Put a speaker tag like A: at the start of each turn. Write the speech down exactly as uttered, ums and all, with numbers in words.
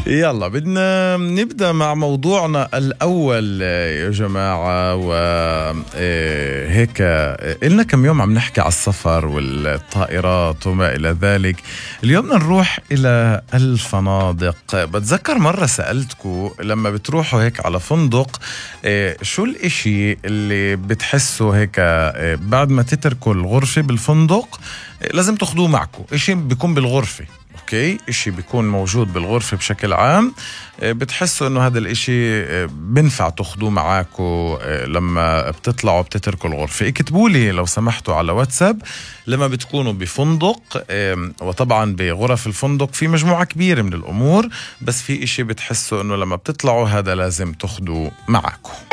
A: يلا بدنا نبدأ مع موضوعنا الأول يا جماعة. وهيك إلنا كم يوم عم نحكي على السفر والطائرات وما إلى ذلك. اليوم بدنا نروح إلى الفنادق. بتذكر مرة سألتكم لما بتروحوا هيك على فندق شو الإشي اللي بتحسوا هيك بعد ما تتركوا الغرفة بالفندق لازم تاخدوه معكم. إشي بيكون بالغرفة، اوكي، اشي بيكون موجود بالغرفة بشكل عام، بتحسوا انه هذا الاشي بنفع تاخدوه معاكو لما بتطلعوا بتتركوا الغرفة. اكتبوا لي لو سمحتوا على واتساب لما بتكونوا بفندق. وطبعا بغرف الفندق في مجموعة كبيرة من الامور، بس في اشي بتحسوا انه لما بتطلعوا هذا لازم تاخدوه معاكو.